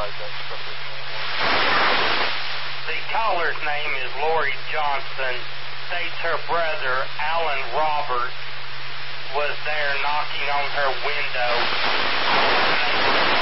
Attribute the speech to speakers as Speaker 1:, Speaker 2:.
Speaker 1: The caller's name is Lori Johnson. States her brother, Alan Roberts, was there knocking on her window.